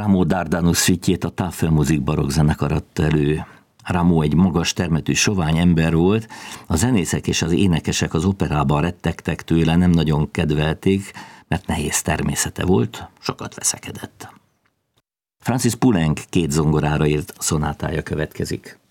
Rameau Dardanus szütjét a Tafel Musik barokk zenekar adta elő. Rameau egy magas termetű sovány ember volt, a zenészek és az énekesek az operában rettegtek tőle, nem nagyon kedvelték, mert nehéz természete volt, sokat veszekedett. Francis Poulenc 2 zongorára írt szonátája következik.